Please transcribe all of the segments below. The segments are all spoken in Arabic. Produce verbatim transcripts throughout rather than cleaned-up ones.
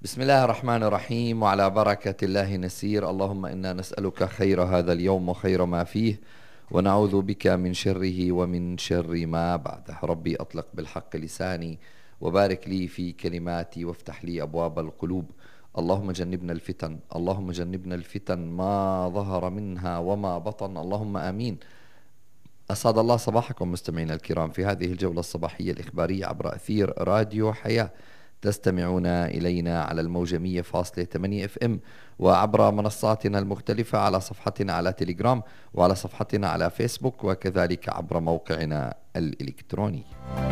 بسم الله الرحمن الرحيم، وعلى بركة الله نسير. اللهم إنا نسألك خير هذا اليوم وخير ما فيه، ونعوذ بك من شره ومن شر ما بعده. ربي أطلق بالحق لساني، وبارك لي في كلماتي، وافتح لي أبواب القلوب. اللهم جنبنا الفتن، اللهم جنبنا الفتن ما ظهر منها وما بطن، اللهم آمين. أسعد الله صباحكم مستمعينا الكرام في هذه الجولة الصباحية الإخبارية عبر أثير راديو حياة. تستمعون إلينا على الموجة مية فاصلة ثمانية اف ام، وعبر منصاتنا المختلفة على صفحتنا على تليجرام، وعلى صفحتنا على فيسبوك، وكذلك عبر موقعنا الإلكتروني.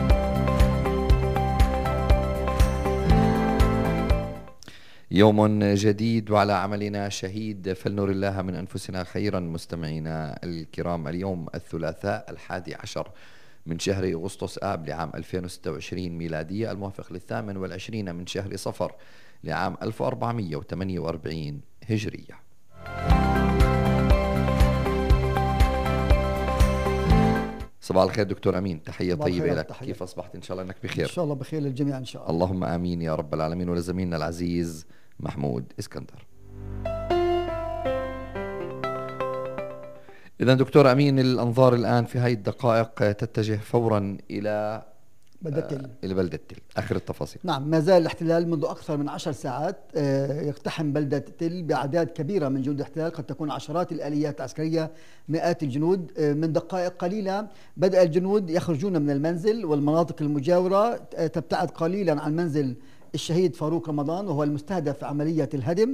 يوم جديد وعلى عملنا شهيد، فلنر الله من أنفسنا خيرا. مستمعينا الكرام، اليوم الثلاثاء الحادي عشر من شهر أغسطس آب لعام ألفين وستة وعشرين ميلادية، الموافق للثامن والعشرين من شهر صفر لعام ألف وأربعمئة وثمانية وأربعين هجرية. صباح الخير دكتور أمين، تحية طيبة لك. تحية. كيف أصبحت؟ إن شاء الله أنك بخير. إن شاء الله بخير للجميع إن شاء الله. اللهم آمين يا رب العالمين. ولزميلنا العزيز محمود اسكندر. إذا دكتور أمين، الأنظار الآن في هذه الدقائق تتجه فورا إلى بلدة تل. إلى بلدة تل. آخر التفاصيل. نعم، ما زال الاحتلال منذ أكثر من عشر ساعات يقتحم بلدة تل بأعداد كبيرة من جنود الاحتلال، قد تكون عشرات الآليات العسكرية، مئات الجنود. من دقائق قليلة بدأ الجنود يخرجون من المنزل، والمناطق المجاورة تبتعد قليلا عن منزل الشهيد فاروق رمضان، وهو المستهدف في عملية الهدم.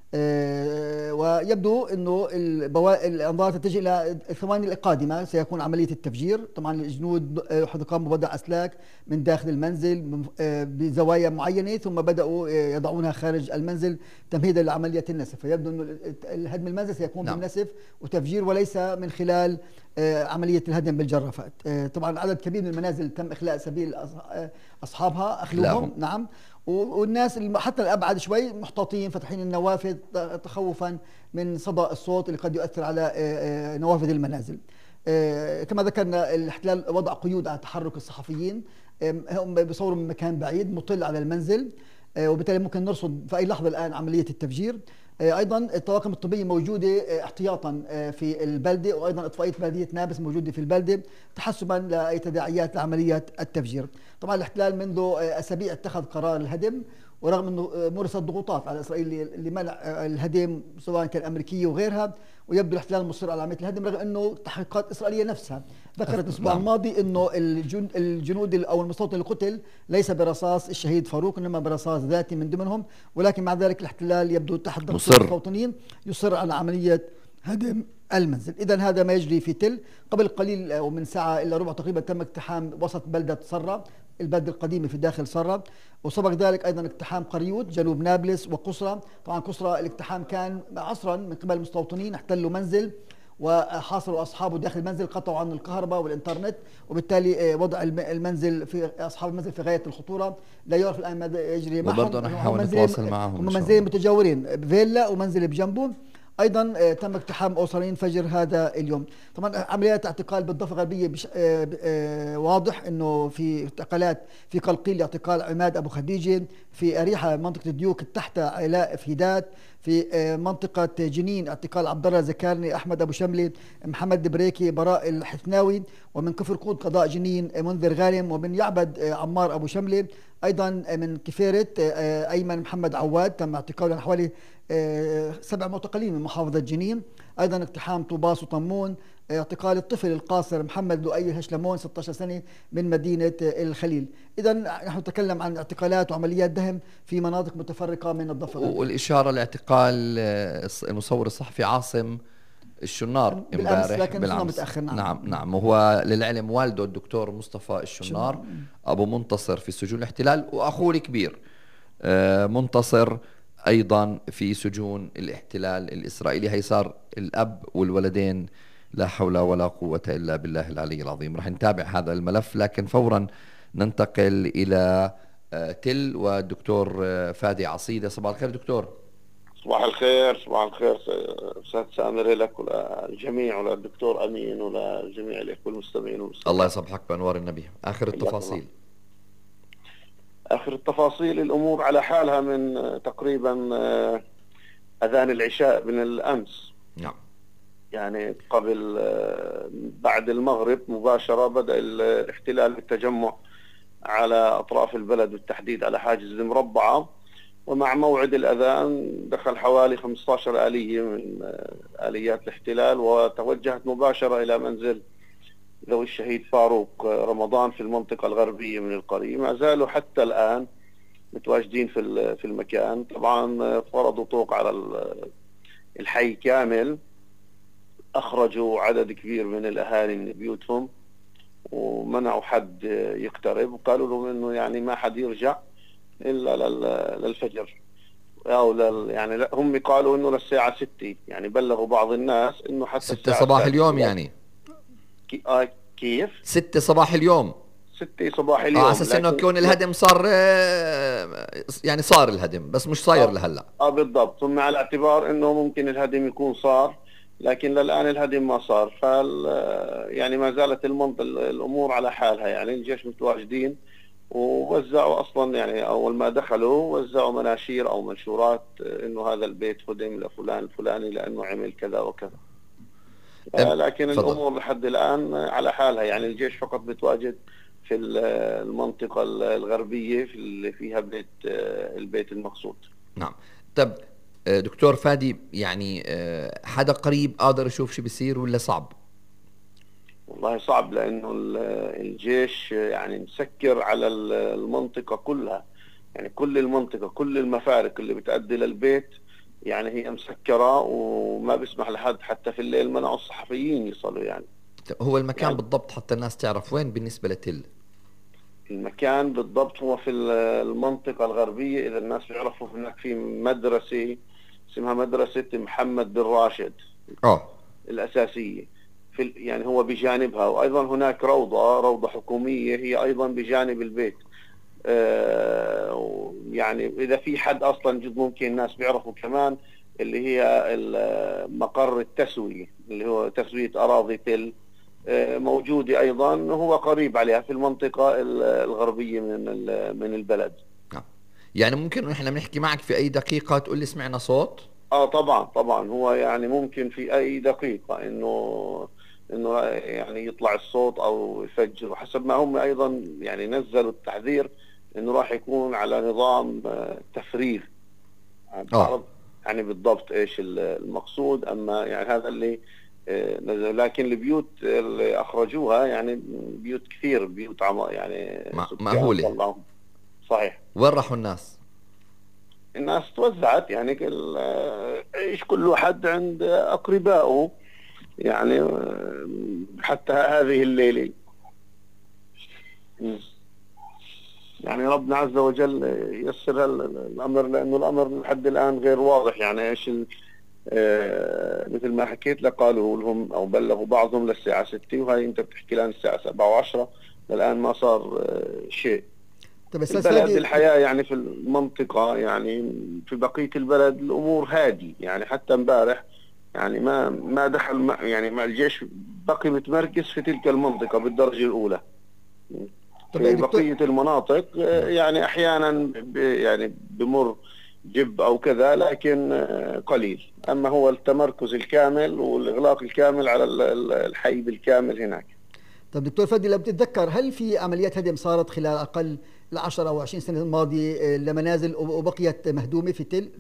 أه ويبدو أنه الأنظار تتجه إلى الثواني القادمة سيكون عملية التفجير. طبعا الجنود قاموا بوضع أسلاك من داخل المنزل بزوايا معينة، ثم بدأوا يضعونها خارج المنزل تمهيدا لعملية النسف. فيبدو أن الهدم المنزل سيكون نعم. بالنسف وتفجير، وليس من خلال عملية الهدم بالجرافات. طبعا عدد كبير من المنازل تم إخلاء سبيل أصحابها، أخلوهم. نعم. والناس حتى الأبعد شوي محتاطين، فتحين النوافذ تخوفا من صدى الصوت اللي قد يؤثر على نوافذ المنازل. كما ذكرنا، الاحتلال وضع قيود على تحرك الصحفيين، هم بيصوروا من مكان بعيد مطل على المنزل، وبالتالي ممكن نرصد في أي لحظة الآن عملية التفجير. أيضا الطواقم الطبية موجودة احتياطا في البلدة، وأيضا إطفائية بلدية نابلس موجودة في البلدة تحسبا لأي تداعيات لعملية التفجير. طبعا الاحتلال منذ أسابيع اتخذ قرار الهدم، ورغم أنه مورست ضغوطات على إسرائيل لمنع الهدم سواء كان أمريكية وغيرها، ويبدو الاحتلال مصر على عملية الهدم، رغم أنه تحقيقات إسرائيلية نفسها ذكرت الأسبوع الماضي أنه الجنود أو المستوطن اللي قتل ليس برصاص الشهيد فاروق، إنما برصاص ذاتي من ضمنهم. ولكن مع ذلك الاحتلال يبدو تحت ضغط المستوطنين يصر على عملية هدم المنزل. إذا هذا ما يجري في تل. قبل قليل ومن ساعة إلا ربع تقريبا تم اقتحام وسط بلدة صرة، البلدة القديمة في داخل صرة، وسبق ذلك أيضا اقتحام قريوت جنوب نابلس وقصرة. طبعا قصرة الاقتحام كان عصرا من قبل المستوطنين، احتلوا منزل وحاصروا أصحابه داخل المنزل، قطعوا عن الكهرباء والإنترنت، وبالتالي وضع المنزل في أصحاب المنزل في غاية الخطورة. لا يعرف الآن ماذا يجري معهم. وبرضه نحاول نتواصل معهم. هم منزلين متجاورين، فيلا ومنزل بجنبه. أيضا تم اقتحام أسرين فجر هذا اليوم. طبعا عمليات اعتقال بالضفة الغربية بش... واضح أنه في اعتقالات في قلقيل اعتقال عماد أبو خديجة، في أريحة منطقة ديوك تحت علاء فهيدات، في منطقة جنين اعتقال عبد الله زكارني، أحمد أبو شملة، محمد بريكي، براء الحثناوي، ومن كفر قود قضاء جنين منذر غانم، ومن يعبد عمار أبو شملة. أيضا من كفيرة أيمن محمد عواد تم اعتقاله حوالي سبع معتقلين من محافظة جنين. أيضا اقتحام طوباس وطمون، اعتقال الطفل القاصر محمد لؤي هشلمون ستة عشر سنة من مدينة الخليل. إذا نحن نتكلم عن اعتقالات وعمليات دهم في مناطق متفرقة من الضفة. والإشارة لاعتقال المصور الصحفي عاصم الشنار امبارح لكن بالأمس متأخر. نعم. نعم نعم وهو للعلم والده الدكتور مصطفى الشنار شنار. أبو منتصر في سجون الاحتلال، وأخوه الكبير منتصر أيضا في سجون الاحتلال الإسرائيلي. هي صار الأب والولدين، لا حول ولا قوة إلا بالله العلي العظيم. رح نتابع هذا الملف، لكن فورا ننتقل إلى تل والدكتور فادي عصيدة. صباح الخير دكتور. صباح الخير. صباح الخير أستاذ سامر، لك وللجميع وللدكتور أمين وللجميع، لك والمستمعين والمستمعين. الله يصبحك بأنوار النبي. آخر التفاصيل. آخر التفاصيل الأمور على حالها من تقريبا أذان العشاء من الأمس. نعم. يعني قبل بعد المغرب مباشرة بدأ الاحتلال بالتجمع على أطراف البلد بالتحديد على حاجز المربعة، ومع موعد الأذان دخل حوالي خمسة عشر آلية من آليات الاحتلال وتوجهت مباشرة إلى منزل ذوي الشهيد فاروق رمضان في المنطقة الغربية من القرية. ما زالوا حتى الآن متواجدين في في المكان. طبعا فرضوا طوق على الحي كامل، أخرجوا عدد كبير من الأهالي من بيوتهم ومنعوا حد يقترب، وقالوا لهم إنه يعني ما حد يرجع إلا للفجر أو لل يعني هم قالوا إنه للساعة ستة، يعني بلغوا بعض الناس إنه حتى ستة صباح اليوم. يعني كي آه كيف ستة صباح اليوم؟ ستة صباح اليوم. على اساس انه كون الهدم صار يعني صار الهدم بس مش صاير آه لهلا. اه بالضبط، هم على اعتبار انه ممكن الهدم يكون صار، لكن للان الهدم ما صار. فال يعني ما زالت المنطقه الامور على حالها. يعني الجيش متواجدين ووزعوا اصلا، يعني اول ما دخلوا وزعوا مناشير او منشورات انه هذا البيت هدم لفلان الفلاني لانه عمل كذا وكذا. لكن فضل. الامور لحد الان على حالها. يعني الجيش فقط بتواجد في المنطقة الغربية في اللي فيها بيت البيت المقصود. نعم. طب دكتور فادي، يعني حدا قريب قادر يشوف شو بيصير ولا صعب؟ والله صعب، لأنه الجيش يعني مسكر على المنطقة كلها. يعني كل المنطقة كل المفارق اللي بتأدي للبيت يعني هي مسكرة وما بيسمح لحد حتى في الليل. منعوا الصحفيين يصلوا. يعني هو المكان يعني بالضبط حتى الناس تعرف وين بالنسبة لتل؟ المكان بالضبط هو في المنطقة الغربية. إذا الناس بيعرفوا هناك في مدرسة اسمها مدرسة محمد بن راشد اه الأساسية في يعني هو بجانبها، وأيضا هناك روضة روضة حكومية هي أيضا بجانب البيت. آه يعني إذا في حد أصلا جد ممكن الناس بيعرفوا كمان اللي هي مقر التسوية اللي هو تسوية أراضي تل، موجودة أيضا هو قريب عليها في المنطقة الغربية من من البلد. نعم. يعني ممكن نحن بنحكي معك في أي دقيقة تقول لي سمعنا صوت؟ آه طبعا طبعا، هو يعني ممكن في أي دقيقة إنه إنه يعني يطلع الصوت أو يفجر، وحسب ما هم أيضا يعني نزلوا التحذير إنه راح يكون على نظام تفريغ. آه. يعني بالضبط إيش المقصود، أما يعني هذا اللي لكن البيوت اللي أخرجوها يعني بيوت كثير، بيوت عم يعني مأهولة. صحيح. وين راحوا الناس؟ الناس توزعت، يعني كل ايش كل واحد عند أقربائه. يعني حتى هذه الليلة يعني ربنا عز وجل يسر الأمر، لأنه الأمر لحد الآن غير واضح. يعني ايش آه مثل ما حكيت لك قالوا لهم او بلغوا بعضهم للساعه ستة، وهي انت بتحكي لنا الساعه سبعة وعشرة، للان ما صار آه شيء. طب البلد الحياه يعني في المنطقه يعني في بقيه البلد الامور هادي. يعني حتى امبارح يعني ما ما دخل ما يعني ما الجيش بقي متمركز في تلك المنطقه بالدرجه الاولى. في بقيه المناطق آه يعني احيانا يعني بمر جب أو كذا، لكن قليل. أما هو التمركز الكامل والإغلاق الكامل على الحي بالكامل هناك. طب دكتور فادي، لو بتتذكر هل في عمليات هدم صارت خلال أقل العشر أو عشرين سنة الماضية لمنازل وبقيت مهدومة في تل؟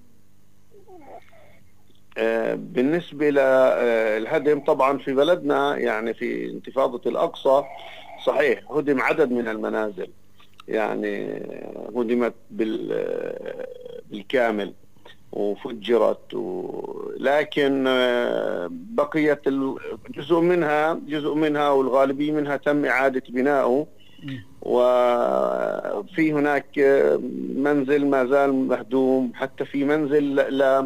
بالنسبة للهدم طبعا في بلدنا يعني في انتفاضة الأقصى صحيح هدم عدد من المنازل، يعني هدمت بالكامل وفجرت و... لكن بقيت جزء منها جزء منها والغالبية منها تم إعادة بناؤه، وفي هناك منزل ما زال مهدوم. حتى في منزل ل...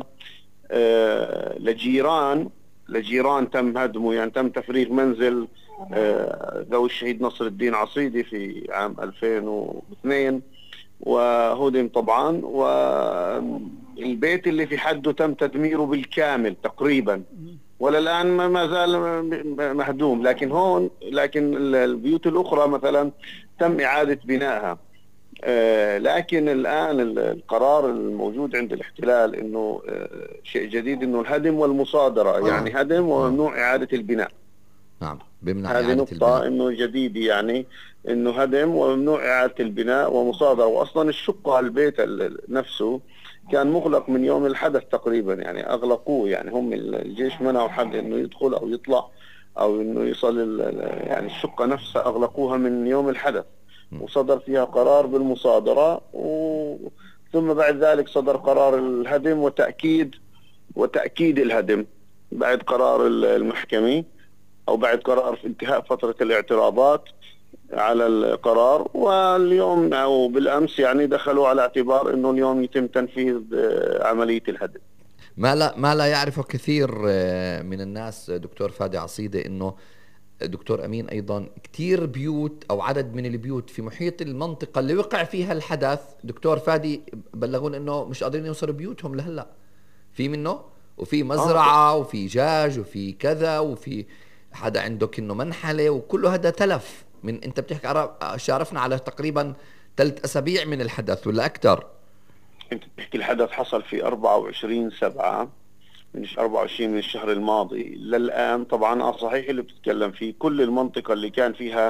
لجيران لجيران تم هدمه، يعني تم تفريغ منزل ذوي الشهيد نصر الدين عصيدي في عام ألفين واثنين وهدم طبعا، والبيت اللي في حده تم تدميره بالكامل تقريبا، وللآن ما زال مهدوم. لكن هون لكن البيوت الأخرى مثلا تم إعادة بنائها. آه لكن الآن القرار الموجود عند الاحتلال انه آه شيء جديد، انه الهدم والمصادرة، آه. يعني هدم وممنوع إعادة البناء. نعم، بيمنع هذه إعادة نقطة البناء. انه جديد، يعني انه هدم وممنوع إعادة البناء ومصادرة. واصلا الشق على البيت نفسه كان مغلق من يوم الحدث تقريبا، يعني اغلقوه، يعني هم الجيش منعوا حد انه يدخل او يطلع او انه يصل، يعني الشقة نفسها اغلقوها من يوم الحدث، وصدر فيها قرار بالمصادرة، و... ثم بعد ذلك صدر قرار الهدم وتأكيد وتأكيد الهدم بعد قرار المحكمة، أو بعد قرار في انتهاء فترة الاعتراضات على القرار. واليوم أو بالأمس يعني دخلوا على اعتبار أنه اليوم يتم تنفيذ عملية الهدم. ما لا ما لا يعرفه كثير من الناس دكتور فادي عصيدة، أنه دكتور أمين أيضا كتير بيوت أو عدد من البيوت في محيط المنطقة اللي وقع فيها الحدث دكتور فادي بلغون أنه مش قادرين يوصلوا بيوتهم لهلأ، في منه وفي مزرعة وفي جاج وفي كذا، وفي حدا عنده كأنه منحلة، وكله هذا تلف. من أنت بتحكي شارفنا على تقريبا ثلاث أسابيع من الحدث ولا أكثر. أنت بتحكي الحدث حصل في أربعة وعشرين سبعة من أربعة وعشرين من الشهر الماضي للآن. طبعا صحيح اللي بتتكلم فيه، كل المنطقة اللي كان فيها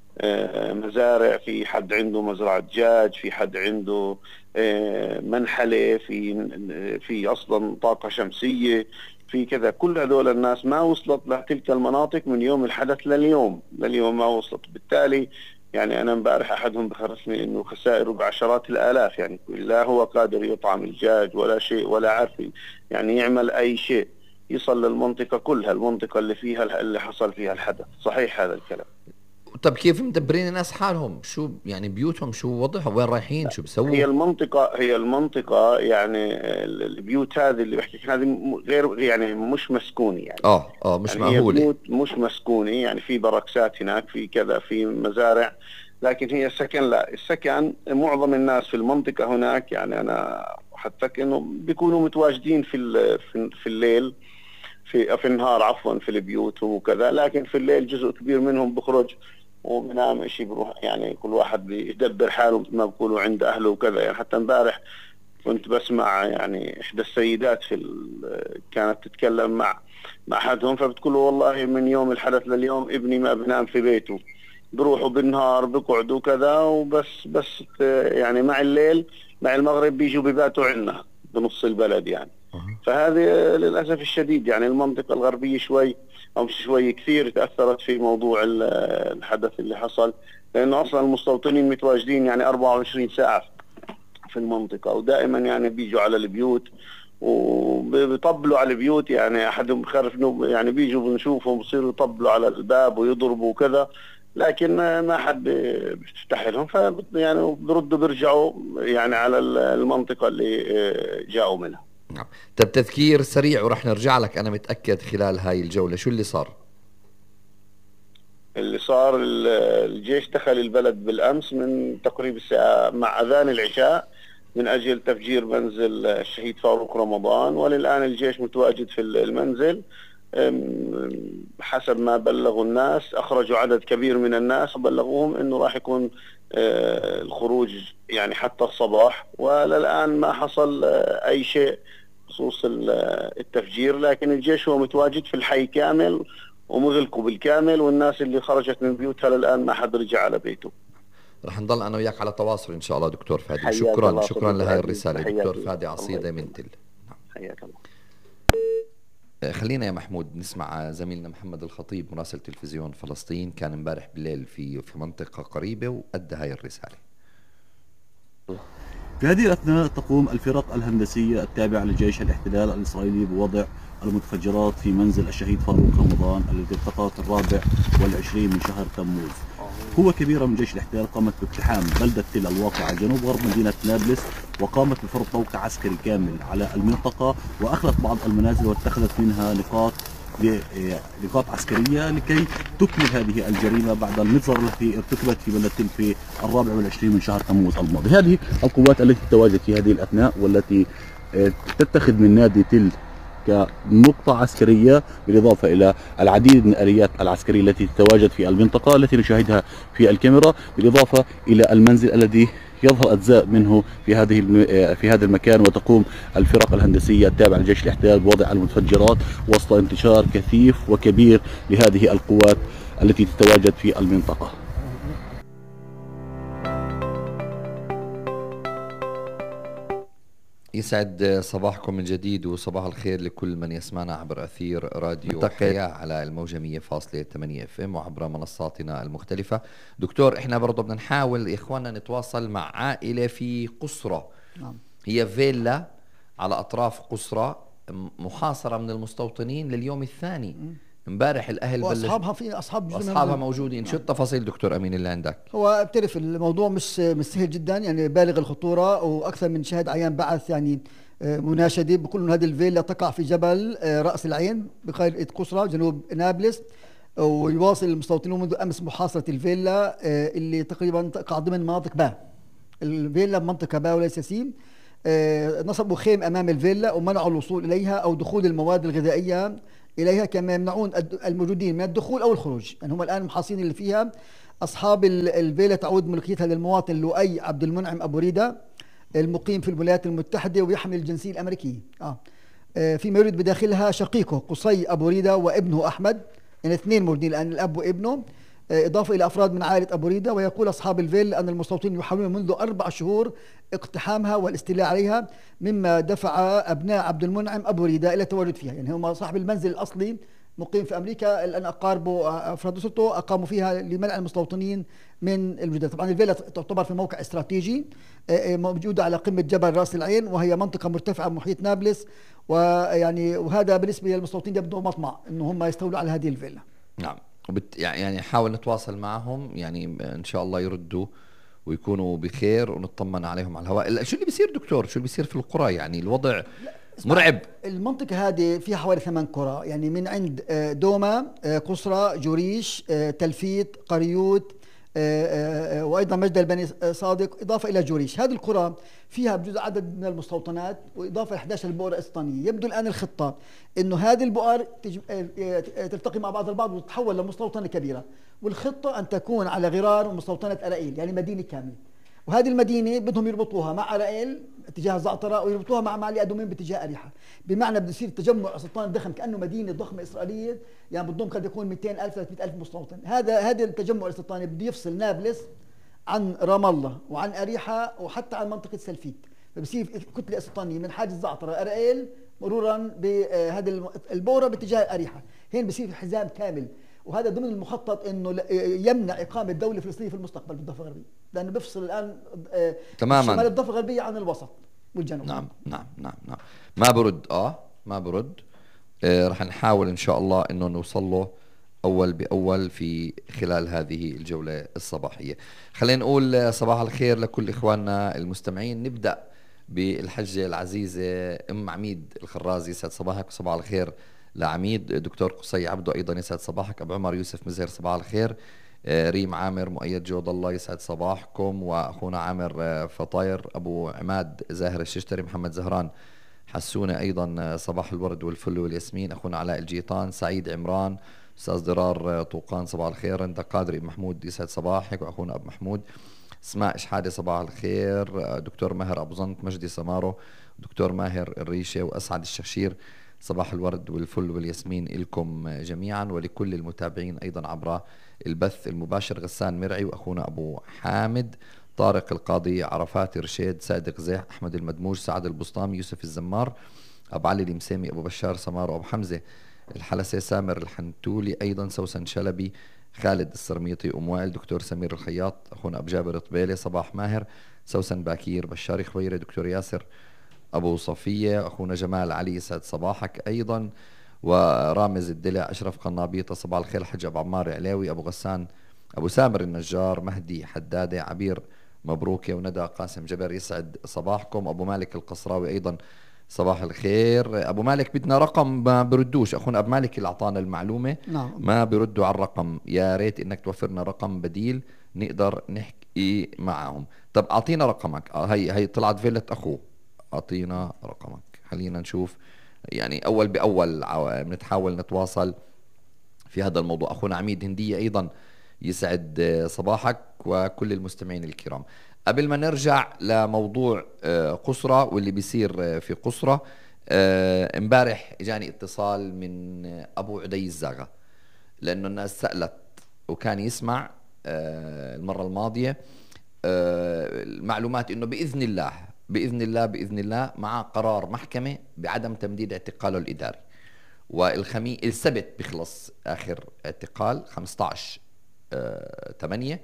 مزارع، في حد عنده مزرعة دجاج، في حد عنده منحلة، في في أصلا طاقة شمسية، في كذا، كل هذول الناس ما وصلت لتلك المناطق من يوم الحدث لليوم لليوم ما وصلت. بالتالي يعني أنا امبارح أحدهم بخرسني إنه خسائره بعشرات الآلاف، يعني لا هو قادر يطعم الدجاج ولا شيء، ولا عارف يعني يعمل أي شيء يصل للمنطقة كلها، المنطقة اللي فيها اللي حصل فيها الحدث. صحيح هذا الكلام. طب كيف مدبرين الناس حالهم؟ شو يعني بيوتهم شو وضعهم؟ وين رايحين؟ شو بسووا؟ هي المنطقة هي المنطقة يعني البيوت هذه اللي بحكي هذه غير يعني مش مسكونة، يعني اه اه مش يعني مأهولة، هي بيوت مش مسكونة، يعني في بركسات هناك، في كذا، في مزارع، لكن هي سكن لا. السكن معظم الناس في المنطقة هناك، يعني أنا حتى إنه بيكونوا متواجدين في في الليل، في في النهار عفوا في البيوت وكذا، لكن في الليل جزء كبير منهم بخرج وبنام شيء بروح، يعني كل واحد بيدبر حاله مثل ما بيقولوا عند اهله وكذا. يعني حتى امبارح كنت بسمع يعني احدى السيدات في كانت تتكلم مع مع احدهم، فبتقول والله من يوم الحدث لليوم ابني ما بنام في بيته، بروحوا بالنهار بقعدوا كذا وبس، بس يعني مع الليل مع المغرب بيجوا بباتوا عندنا بنص البلد يعني. فهذه للأسف الشديد يعني المنطقة الغربية شوي أو مش شوي كثير تأثرت في موضوع الحدث اللي حصل، لأنه أصلا المستوطنين متواجدين يعني أربعة وعشرين ساعة في المنطقة، ودائما يعني بيجوا على البيوت وبيطبلوا على البيوت، يعني أحدهم بخرف يعني بيجوا بنشوفهم بصيروا يطبلوا على الباب ويضربوا وكذا، لكن ما حد بيفتح لهم، ف يعني بردوا بيرجعوا يعني على المنطقة اللي جاءوا منها. نعم. طب تذكير سريع ورح نرجع لك أنا متأكد خلال هاي الجولة، شو اللي صار؟ اللي صار الجيش دخل البلد بالأمس من تقريبا الساعة مع أذان العشاء من أجل تفجير منزل الشهيد فاروق رمضان، وللآن الجيش متواجد في المنزل حسب ما بلغوا الناس. أخرجوا عدد كبير من الناس وبلغوهم أنه راح يكون الخروج يعني حتى الصباح، وللآن ما حصل أي شيء بخصوص التفجير، لكن الجيش هو متواجد في الحي كامل ومغلقه بالكامل، والناس اللي خرجت من بيوتها للآن ما حد رجع على بيته. رح نضل أنا وياك على تواصل إن شاء الله دكتور فادي. شكرا شكرا لهي الرسالة دكتور فادي عصيدة من تل. حياك الله. خلينا يا محمود نسمع زميلنا محمد الخطيب مراسل تلفزيون فلسطين، كان امبارح بالليل في في منطقة قريبة وأدى هاي الرسالة. في هذه الأثناء تقوم الفرق الهندسية التابعة لجيش الاحتلال الإسرائيلي بوضع المتفجرات في منزل الشهيد فاروق رمضان الذي التقى في الرابع والعشرين من شهر تموز. قوة كبيرة من جيش الاحتلال قامت باقتحام بلدة تل الواقعة جنوب غرب مدينة نابلس، وقامت بفرض موقع عسكري كامل على المنطقة، وأخذت بعض المنازل واتخذت منها نقاط نقاط عسكرية لكي تكمل هذه الجريمة بعد المجزرة التي ارتكبت في بلدة تل في الرابع والعشرين من شهر تموز الماضي. هذه القوات التي تتواجد في هذه الأثناء والتي تتخذ من نادي تل كنقطة عسكرية، بالإضافة إلى العديد من الآليات العسكرية التي تتواجد في المنطقة التي نشاهدها في الكاميرا، بالإضافة إلى المنزل الذي يظهر أجزاء منه في هذه في هذا المكان، وتقوم الفرق الهندسية التابعة لجيش الاحتلال بوضع المتفجرات وسط انتشار كثيف وكبير لهذه القوات التي تتواجد في المنطقة. يسعد صباحكم من جديد، وصباح الخير لكل من يسمعنا عبر أثير راديو حياة على الموجة مية فاصلة ثمانية اف ام وعبر منصاتنا المختلفة. دكتور، احنا برضو بدنا نحاول يا اخواننا نتواصل مع عائلة في قصرة. نعم. هي فيلا على أطراف قصرة محاصرة من المستوطنين لليوم الثاني. امبارح الاهل واصحابها في اصحاب اصحابها موجودين. نعم. شو التفاصيل دكتور امين اللي عندك؟ هو بتعرف الموضوع مش مش سهل جدا، يعني بالغ الخطوره، واكثر من شاهد عيان بعث يعني مناشده بكل انه هذه الفيلا تقع في جبل راس العين بقريه قصرى جنوب نابلس، ويواصل المستوطنون منذ امس محاصره الفيلا اللي تقريبا تقع ضمن مناطق با. الفيلا بمنطقه با وليس سين. نصبوا خيم امام الفيلا ومنعوا الوصول اليها او دخول المواد الغذائيه إليها، كما يمنعون الموجودين من الدخول أو الخروج. يعني هم الآن محاصين اللي فيها. أصحاب الفيلا تعود ملكيتها للمواطن لؤي عبد المنعم أبو ريدة المقيم في الولايات المتحدة ويحمل الجنسية الأمريكية. آه. آه فيما يوجد بداخلها شقيقه قصي أبو ريدة وابنه أحمد، يعني اثنين موجودين الآن، الأب وابنه، آه إضافة إلى أفراد من عائلة أبو ريدة. ويقول أصحاب الفيلا أن المستوطنين يحاولون منذ أربع شهور اقتحامها والاستيلاء عليها، مما دفع أبناء عبد المنعم أبو ريدة إلى التواجد فيها. يعني هم صاحب المنزل الأصلي مقيم في أمريكا، الآن أقاربه أفراد أسرته أقاموا فيها لمنع المستوطنين من الوجود. طبعا الفيلا تعتبر في موقع استراتيجي موجودة على قمة جبل راس العين، وهي منطقة مرتفعة محيط نابلس، ويعني وهذا بالنسبة للمستوطنين يبدو مطمع إنه هم يستولوا على هذه الفيلا. نعم. يعني حاول نتواصل معهم، يعني إن شاء الله يردوا ويكونوا بخير ونطمن عليهم على الهواء. شو اللي بيصير دكتور؟ شو اللي بيصير في القرى؟ يعني الوضع مرعب. المنطقة هذه فيها حوالي ثمان قرى، يعني من عند دوما، قصرى، جوريش، تلفيت، قريوت، وأيضا مجد البني صادق، إضافة إلى جوريش. هذه القرى فيها بجوز عدد من المستوطنات، وإضافة إلى إحدى عشرة بؤرة إسطنية. يبدو الآن الخطة إنه هذه البؤر تلتقي مع بعض البعض وتتحول لمستوطنة كبيرة، والخطة أن تكون على غرار مستوطنة أرائيل، يعني مدينة كاملة. وهذه المدينة بدهم يربطوها مع أرائيل اتجاه الزعترة ويربطوها مع معالي أدومين باتجاه أريحة، بمعنى بده يصير تجمع سلطان ضخم كأنه مدينة ضخمة إسرائيلية، يعني بدهم قد يكون مئتين ألف ثلاثمئة ألف مستوطن. هذا هذا التجمع السلطاني بده يفصل نابلس عن رام الله وعن أريحة وحتى عن منطقة سلفيت، فبصير كتلة سلطانية من حاجز الزعترة أرائيل مرورا بهذه البورة باتجاه أريحة. هين بصير حزام كامل، وهذا ضمن المخطط انه يمنع اقامه دوله فلسطينيه في المستقبل بالضفه الغربيه، لانه بيفصل الان تماما شمال الضفه الغربيه عن الوسط والجنوب. نعم نعم نعم نعم. ما برد اه ما برد. آه رح نحاول ان شاء الله انه نوصل له اول باول في خلال هذه الجوله الصباحيه. خلينا نقول صباح الخير لكل اخواننا المستمعين. نبدا بالحجه العزيزه ام عميد الخرازي. يسعد صباحك وصباح الخير لعميد. دكتور قصي عبده ايضا يسعد صباحك. ابو عمر يوسف مزهر صباح الخير. ريم عامر مؤيد جود الله يسعد صباحكم. واخونا عامر فطاير. ابو عماد زاهر الششتري. محمد زهران حسونه ايضا صباح الورد والفل والياسمين. اخونا علاء الجيطان. سعيد عمران. استاذ ضرار طوقان صباح الخير. انت قادر ابو محمود يسعد صباحك. واخونا ابو محمود. اسماء شحاده صباح الخير. دكتور ماهر ابو زنط. مجدي سمارو. دكتور ماهر الريشه. واسعد الشخشير صباح الورد والفل والياسمين لكم جميعا ولكل المتابعين أيضا عبر البث المباشر. غسان مرعي. وأخونا أبو حامد. طارق القاضي. عرفات رشيد. صادق زيح. أحمد المدموج. سعد البسطامي. يوسف الزمار. أبو علي المسامي. أبو بشار سمار. وأبو حمزة الحلسة. سامر الحنتولي أيضا. سوسن شلبي. خالد السرميطي. أم وائل. دكتور سمير الخياط. أخونا أبو جابر طبيلة. صباح ماهر. سوسن باكير. بشاري خويرة. دكتور ياسر أبو صفية. أخونا جمال علي يسعد صباحك أيضا. ورامز الدلع. أشرف قنابيطة صباح الخير. حج أبو عمار علاوي. أبو غسان. أبو سامر النجار. مهدي حدادة. عبير مبروكة. وندى قاسم جبر يسعد صباحكم. أبو مالك القصراوي أيضا صباح الخير. أبو مالك بدنا رقم ما بردوش. أخونا أبو مالك اللي أعطانا المعلومة نعم. ما بردوا على الرقم. يا ريت إنك توفرنا رقم بديل نقدر نحكي معهم. طب أعطينا رقمك. هي هي طلعت فيلة أخوه. أعطينا رقمك. خلينا نشوف يعني أول بأول بنتحاول نتواصل في هذا الموضوع. أخونا عميد هندية أيضا يسعد صباحك وكل المستمعين الكرام. قبل ما نرجع لموضوع قصرى واللي بيصير في قصرى، امبارح اجاني اتصال من ابو عدي الزاغة، لانه الناس سألت وكان يسمع المرة الماضية المعلومات انه باذن الله باذن الله باذن الله مع قرار محكمة بعدم تمديد اعتقاله الاداري، والخميس السبت بيخلص اخر اعتقال خمسة عشر ثمانية،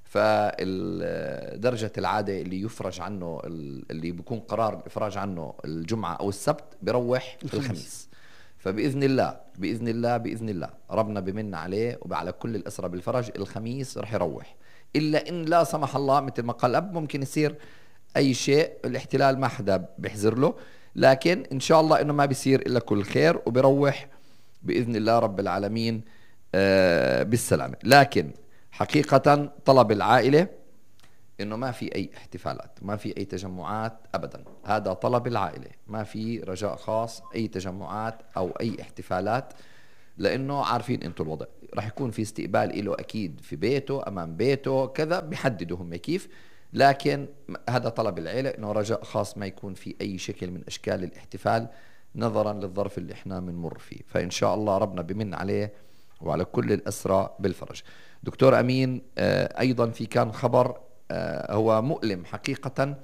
فدرجة العادة اللي يفرج عنه اللي بيكون قرار الإفراج عنه الجمعة أو السبت بيروح في الخميس. فبإذن الله بإذن الله بإذن الله ربنا بمن عليه وعلى كل الأسرى بالفرج الخميس رح يروح، إلا إن لا سمح الله مثل ما قال أب ممكن يصير أي شيء، الاحتلال ما حدا بيحذر له، لكن إن شاء الله إنه ما بيصير إلا كل خير وبيروح بإذن الله رب العالمين آه بالسلامة. لكن حقيقة طلب العائلة إنه ما في أي احتفالات، ما في أي تجمعات أبدا، هذا طلب العائلة، ما في رجاء خاص أي تجمعات أو أي احتفالات، لأنه عارفين أنتوا الوضع راح يكون في استقبال له أكيد في بيته أمام بيته كذا، بيحددوا هم كيف، لكن هذا طلب العائلة إنه رجاء خاص ما يكون في أي شكل من أشكال الاحتفال نظرا للظرف اللي إحنا بنمر فيه. فإن شاء الله ربنا بمن عليه وعلى كل الأسرى بالفرج. دكتور أمين، أيضا في كان خبر هو مؤلم حقيقة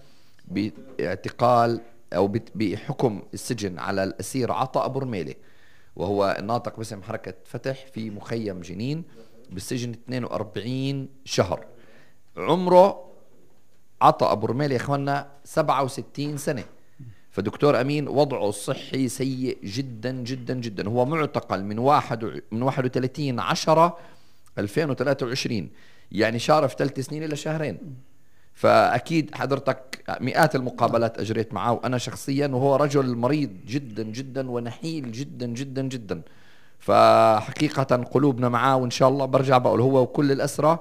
باعتقال أو بحكم السجن على الأسير عطاء أبو رميلة، وهو الناطق باسم حركة فتح في مخيم جنين بالسجن اثنين وأربعين شهر. عمره عطاء أبو رميلة يا إخوانا سبعة وستين سنة، فدكتور أمين وضعه الصحي سيء جدا جدا جدا. هو معتقل من واحد من واحد وثلاثين عشرة ألفين وثلاثة وعشرين، يعني شارف ثلاث سنين إلى شهرين. فأكيد حضرتك مئات المقابلات أجريت معه وأنا شخصيا، وهو رجل مريض جدا جدا ونحيل جدا جدا جدا، فحقيقة قلوبنا معاه، وإن شاء الله برجع بقول هو وكل الأسرى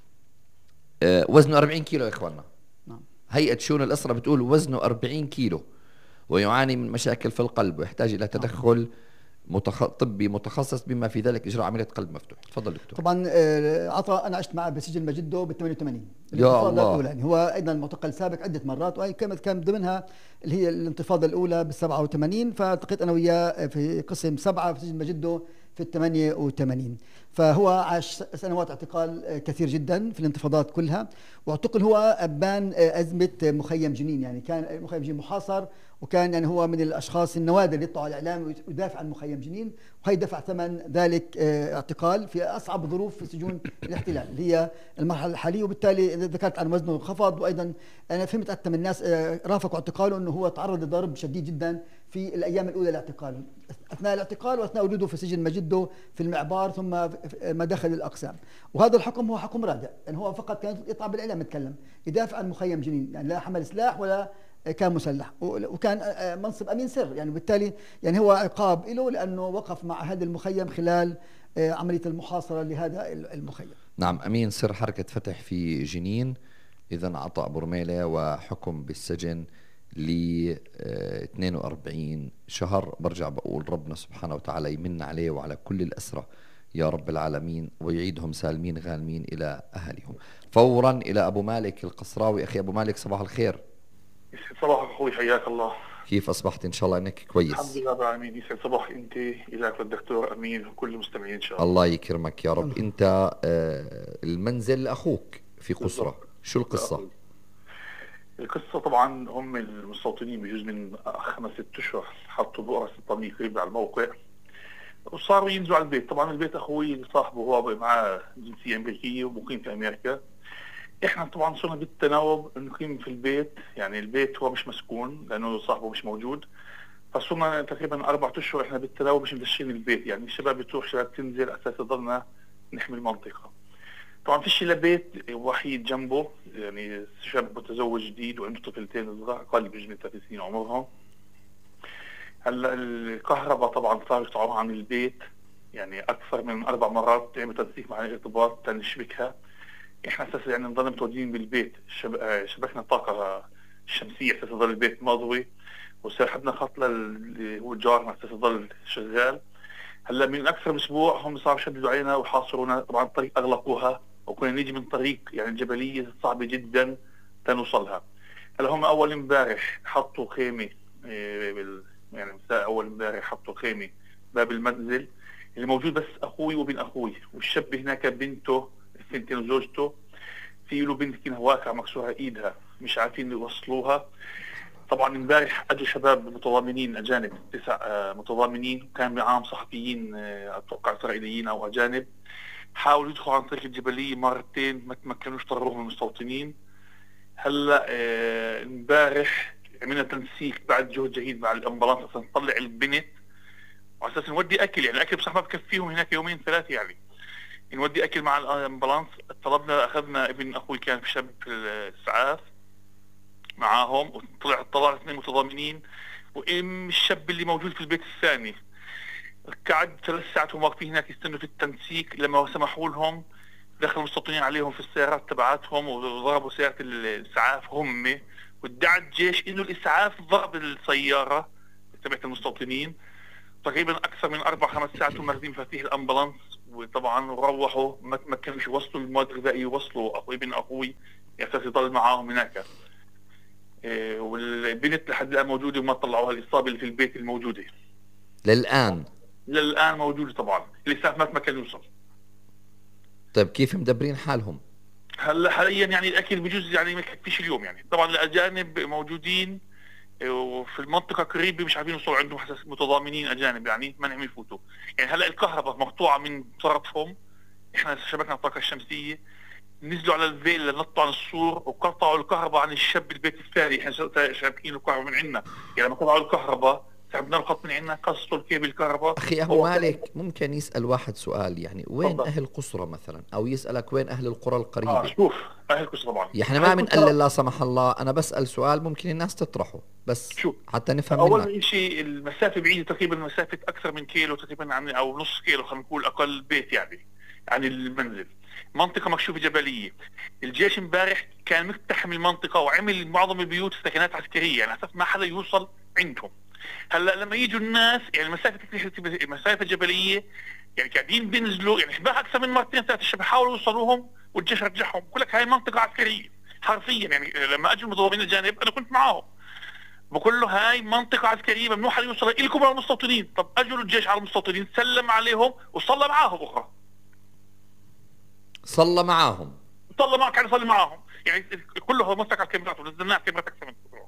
وزنه أربعين كيلو يا إخوانا. هيئة شؤون الأسرى بتقول وزنه أربعين كيلو ويعاني من مشاكل في القلب ويحتاج إلى تدخل متخ... طبي متخصص بما في ذلك إجراء عملية قلب مفتوح. تفضل دكتور. طبعا عطاء أنا عشت معه بسجن مجده بال ثمانية وثمانين يا الله، يعني هو أيضا معتقل سابق عدة مرات، وهي كانت كان ضمنها اللي هي الانتفاضة الأولى بال سبعة وثمانين، فالتقيت أنا وياه في قسم سبعة في سجن مجده في ال ثمانية وثمانين. فهو عاش سنوات اعتقال كثير جدا في الانتفاضات كلها، واعتقل هو أبان أزمة مخيم جنين، يعني كان مخيم جنين محاصر، وكان يعني هو من الأشخاص النوادر اللي يطلعوا على الإعلام ويدافع عن مخيم جنين، وهي دفع ثمن ذلك اعتقال في أصعب ظروف في سجون الاحتلال اللي هي المرحلة الحالية. وبالتالي ذكرت عن وزنه انخفض، وأيضا أنا فهمت أكثر من الناس رافقوا اعتقاله أنه هو تعرض لضرب شديد جدا في الأيام الأولى للاعتقال، أثناء الاعتقال وأثناء وجوده في سجن مجده في المعبار ثم ما دخل الأقسام. وهذا الحكم هو حكم رادع، يعني هو فقط كان يطلع بالإعلام يتكلم يدافع عن مخيم جنين، يعني لا حمل سلاح ولا كان مسلح، وكان منصب أمين سر، يعني بالتالي يعني هو عقاب له لأنه وقف مع هذا المخيم خلال عملية المحاصرة لهذا المخيم. نعم، أمين سر حركة فتح في جنين، إذن عطاء أبو رميلة وحكم بالسجن ل اثنين وأربعين شهر. برجع بقول ربنا سبحانه وتعالى يمن عليه وعلى كل الأسرى يا رب العالمين، ويعيدهم سالمين غانمين إلى أهلهم. فورا إلى أبو مالك القصراوي. أخي أبو مالك صباح الخير. يسعد صباحك أخوي، حياك الله. كيف أصبحت؟ إن شاء الله أنك كويس. الحمد لله رب العالمين. يسعد صباحك أنت إليك والدكتور أمين وكل المستمعين إن شاء الله. الله يكرمك يا رب. أنت آه المنزل أخوك في قصرى، شو القصة؟ القصة طبعا هم المستوطنين بجوز من خمس ست أشهر حطوا بؤرة سلطانية قريبة على الموقع وصاروا ينزلوا على البيت. طبعا البيت أخوي صاحبه هو معاه جنسية أمريكية ومقيم في أمريكا. إحنا طبعا صرنا بالتناوب نقيم في البيت، يعني البيت هو مش مسكون لأنه صاحبه مش موجود، فصرنا تقريبا أربعة أشهر إحنا بالتناوب مش مدشين البيت، يعني الشباب بتروح شباب تنزل أساس ضلنا نحمي المنطقة. طبعا فيش إلا بيت وحيد جنبه، يعني شاب متزوج جديد وعنده طفلتين صغار أقل بجنة ثلاث سنين عمرهم. هلا الكهرباء طبعا صارت عبارة عن البيت، يعني أكثر من أربع مرات تعمل تنسيق مع الارتباط تنشبكها. إحنا أساسا يعني نضل متواجدين بالبيت، شب... شبكنا الطاقة الشمسية أساسا ضل البيت مضوي، وسحبنا خط اللي هو جارنا أساسا ضل شغال. هلا من أكثر من أسبوع هم صاروا يشددوا علينا وحاصرونا، طبعا الطريق أغلقوها وكنا نيجي من طريق يعني جبلية صعبة جدا تنوصلها. هلا هم اول امبارح حطوا خيمه إيه بال يعني مساء اول امبارح حطوا خيمه باب المنزل اللي موجود بس اخوي وبن اخوي، والشاب هناك بنته الثنتين وزوجته، في له بنت كده واقعه مكسوره ايدها مش عارفين يوصلوها. طبعا امبارح اجوا شباب متضامنين اجانب تسع آه متضامنين، كان معاهم صحفيين آه اتوقع اسرائيليين او اجانب، حاولوا يدخلوا عن طريق الجبليه مرتين ما تمكنوش طردوهم المستوطنين. هلا امبارح آه عملنا تنسيق بعد جهد جهيد مع الامبولانس عشان نطلع البنت وعلى اساس نودي اكل، يعني الاكل بصح ما بكفيهم هناك يومين ثلاثه، يعني نودي اكل مع الامبولانس. طلبنا اخذنا ابن اخوي كان في شاب في الاسعاف معاهم، وطلع طلع اثنين متضامنين وام الشاب اللي موجود في البيت الثاني. قعد ثلاث ساعات هم واقفين هناك يستنوا في التنسيق، لما سمحوا لهم دخلوا المستوطنين عليهم في السيارات تبعاتهم وضربوا سياره الاسعاف هم، وادعى الجيش انه الاسعاف ضرب السياره تبعت المستوطنين. تقريبا اكثر من اربع خمس ساعات هم ماخذين مفاتيح الامبولانس، وطبعا روحوا ما تمكنوش يوصلوا المواد الغذائيه، يوصلوا اخوي ابن اخوي اساس يضل معاهم هناك. إيه والبنت لحد الان موجوده وما طلعوها، الاصابه اللي في البيت الموجوده للان للان موجوده طبعا، الاسعاف ما تمكن يوصل. طيب كيف مدبرين حالهم؟ هلا حاليا يعني الاكل بجوز يعني ما يكفيش اليوم، يعني طبعا الاجانب موجودين وفي المنطقه قريبه مش عارفين يوصلوا، عندهم حساس متضامنين اجانب يعني ما نعم يفوتوا. يعني هلا الكهرباء مقطوعه من طرفهم، احنا شبكنا الطاقه الشمسيه، نزلوا على الفيلا نطوا عن السور وقطعوا الكهرباء عن الشاب البيت الثاني، احنا شابكين الكهرباء من عندنا، يعني لما قطعوا الكهرباء سحبنا الخط من عندنا، قصوا الكيبل الكهرباء. اخي ابو مالك ممكن يسال واحد سؤال، يعني وين طبعا. اهل قصرى مثلا، او يسالك وين اهل القرى القريبه؟ اه شوف اهل قصرى طبعا احنا ما بنقلل لا سمح الله، انا بسال سؤال ممكن الناس تطرحه بس شوف حتى نفهم منك. اول شيء المسافه بعيده تقريبا مسافه اكثر من كيلو تقريبا عن او نص كيلو خلينا نقول اقل بيت يعني عن المنزل. منطقه مكشوفه جبليه، الجيش امبارح كان مقتحم المنطقه وعمل معظم البيوت سكنات عسكريه يعني اساس ما حدا يوصل عندهم. هلا لما يجوا الناس يعني المسافه مسافه جبليه يعني قاعدين بينزلوا يعني شبه اكثر من مرتين ثلاث الشباب حاولوا يوصلوهم والجيش رجعهم، بقول لك هاي منطقه عسكريه حرفيا. يعني لما اجوا المتضامنين الجانب انا كنت معاهم بقول له هاي منطقه عسكريه ممنوع حدا يوصل لكم على المستوطنين. طب اجوا الجيش على المستوطنين سلم عليهم وصلى معاهم اخرى، صلى معاهم صلى معك يعني صلى معاهم يعني كله مسك على الكاميرات ونزلناها كاميرات اكثر من كده.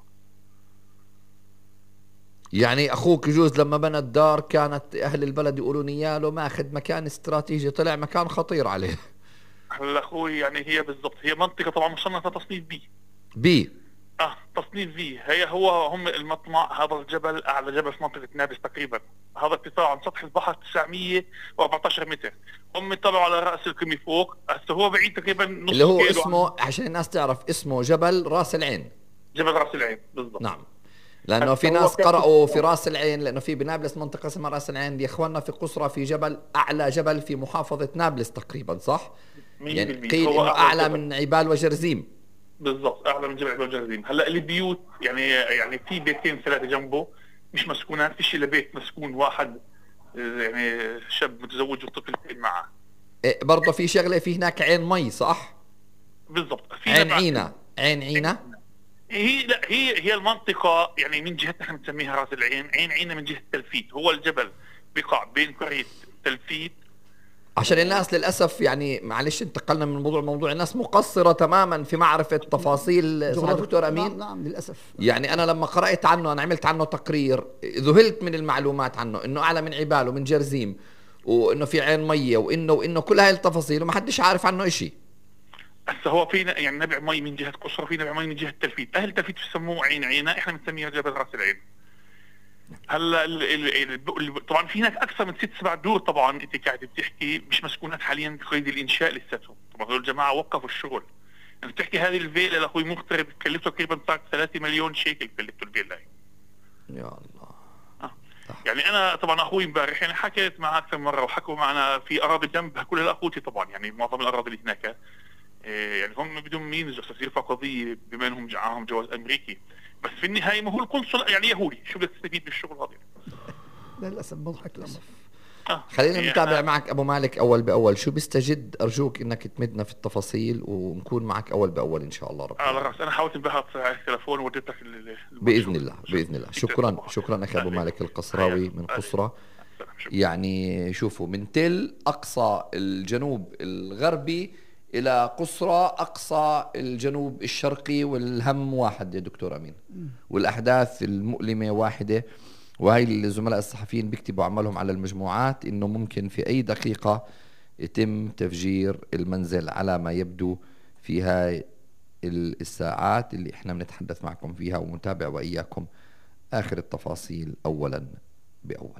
يعني اخوك يجوز لما بنى الدار كانت اهل البلد يقولوا نياله ماخذ مكان استراتيجي، طلع مكان خطير عليه. هلا اخوي يعني هي بالضبط هي منطقه طبعا مصنفه تصنيف بي بي اه تصنيف بي. هي هو هم المطمع هذا الجبل اعلى جبل في منطقه نابلس تقريبا، هذا ارتفاعه عن سطح البحر تسعمية وأربعطعش متر، هم طلعوا على راس القمه فوق، هسه هو بعيد تقريبا نص اللي هو كيلو اسمه عن... عشان الناس تعرف اسمه جبل راس العين. جبل راس العين بالضبط. نعم لانه في ناس قرأوا في راس العين، لانه في بنابلس منطقه اسمها راس العين، يا اخواننا في قصرى في جبل اعلى جبل في محافظه نابلس تقريبا صح؟ يعني قيل انه اعلى من عبال وجرزيم. بالضبط اعلى من جبل عبال وجرزيم. هلا البيوت يعني يعني في بيتين ثلاثه جنبه مش مسكونات، فيش الا بيت مسكون واحد يعني شاب متزوج وطفلتين معه. إيه برضه في شغله في هناك عين مي صح؟ بالضبط عين عينة عين عينة هي لا هي هي المنطقه يعني من جهتنا احنا بنسميها راس العين، عين عينة من جهه تلفيت، هو الجبل بقع بين قريه تلفيت. عشان الناس للاسف يعني معلش انتقلنا من موضوع موضوع الناس مقصره تماما في معرفه تفاصيل صح دكتور امين؟ نعم, نعم للاسف. يعني انا لما قرات عنه انا عملت عنه تقرير ذهلت من المعلومات عنه، انه اعلى من عبال ومن جرزيم وانه في عين ميه وانه وانه كل هاي التفاصيل وما حدش عارف عنه شيء. هسه هو في يعني نبع مي من جهه قصر وفي نبع مي من جهه تلفيت، اهل تلفيت بسموه عين عينة، احنا بنسميها جبل راس العين. هلا ال ال ال طبعا في هناك اكثر من ست سبع دور طبعا انت قاعد بتحكي مش مسكونات حاليا بقيد الانشاء لساتهم، طبعا هذول الجماعه وقفوا الشغل. انت بتحكي هذه الفيلا لاخوي مغترب كلفته تقريبا صار ثلاثة مليون شيكل كلفته الفيلا هي. يا الله. آه. يعني انا طبعا اخوي امبارح يعني حكيت معه اكثر مره وحكوا معنا في اراضي جنبها كلها اخوتي طبعا يعني معظم الاراضي اللي هناك إيه يعني هم بدهم ينزلوا يرفعوا قضيه بما انهم معاهم جواز امريكي، بس في النهايه ما هو القنصل يعني يهودي، شو بدك تستفيد من الشغل هذا؟ للاسف مضحك للاسف. آه. خلينا يعني نتابع إحنا- معك ابو مالك اول باول، شو بيستجد؟ ارجوك انك تمدنا في التفاصيل ونكون معك اول باول ان شاء الله رب على العالمين. رأس انا حاولت انبهر على التليفون ووديتك ال- ال- باذن المنشور. الله باذن الله. شكراً شكرا طبعاً. شكرا اخي ابو أهلاً. مالك القصراوي من أهلاً. قصرة. سلام. شكراً. يعني شوفوا، من تل اقصى الجنوب الغربي الى قصرى اقصى الجنوب الشرقي، والهم واحد يا دكتور امين، والاحداث المؤلمه واحده. وهي الزملاء الصحفيين بيكتبوا عملهم على المجموعات انه ممكن في اي دقيقه يتم تفجير المنزل على ما يبدو في هاي الساعات اللي احنا بنتحدث معكم فيها، ونتابع واياكم اخر التفاصيل اولا باول.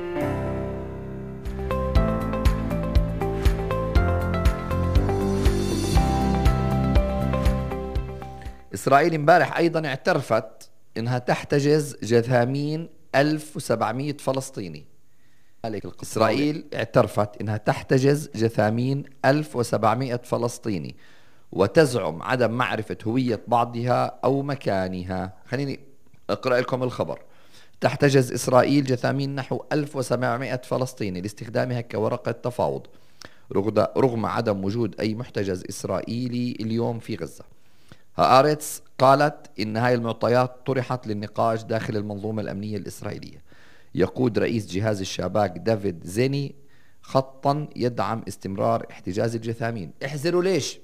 إسرائيل امبارح أيضا اعترفت أنها تحتجز جثامين ألف وسبعمئة فلسطيني. إسرائيل اعترفت أنها تحتجز جثامين ألف وسبعمئة فلسطيني وتزعم عدم معرفة هوية بعضها أو مكانها. خليني أقرأ لكم الخبر. تحتجز إسرائيل جثامين نحو ألف وسبعمئة فلسطيني لاستخدامها كورقة تفاوض رغم عدم وجود أي محتجز إسرائيلي اليوم في غزة. هآرتس قالت إن هاي المعطيات طرحت للنقاش داخل المنظومة الأمنية الإسرائيلية. يقود رئيس جهاز الشباك دافيد زيني خطا يدعم استمرار احتجاز الجثامين. احذروا ليش؟